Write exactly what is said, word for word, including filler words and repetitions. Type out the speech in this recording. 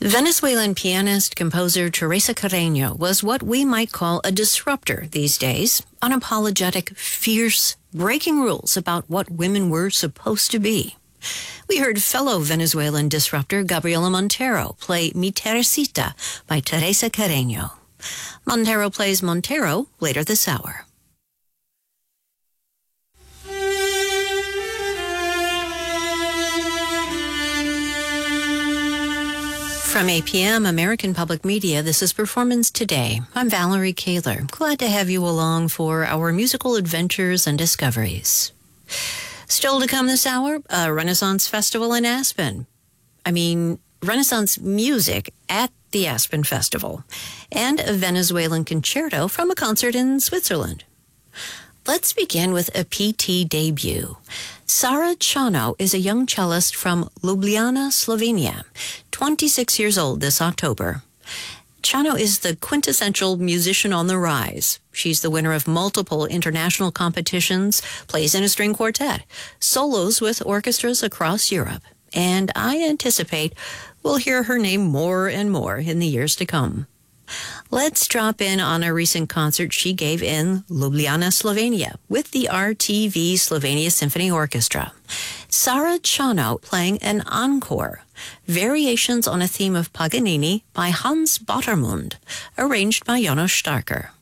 Venezuelan pianist, composer Teresa Carreño was what we might call a disruptor these days, unapologetic, fierce, breaking rules about what women were supposed to be. We heard fellow Venezuelan disruptor Gabriela Montero play Mi Teresita by Teresa Carreño. Montero plays Montero later this hour. From A P M, American Public Media, this is Performance Today. I'm Valerie Kaler. Glad to have you along for our musical adventures and discoveries. Still to come this hour, a Renaissance Festival in Aspen. I mean, Renaissance music at the Aspen Festival. And a Venezuelan concerto from a concert in Switzerland. Let's begin with a P T debut. Sara Chano is a young cellist from Ljubljana, Slovenia, twenty-six years old this October. Chano is the quintessential musician on the rise. She's the winner of multiple international competitions, plays in a string quartet, solos with orchestras across Europe, and I anticipate we'll hear her name more and more in the years to come. Let's drop in on a recent concert she gave in Ljubljana, Slovenia, with the R T V Slovenia Symphony Orchestra. Sara Chano playing an encore, variations on a theme of Paganini by Hans Bottermund, arranged by Janos Starker.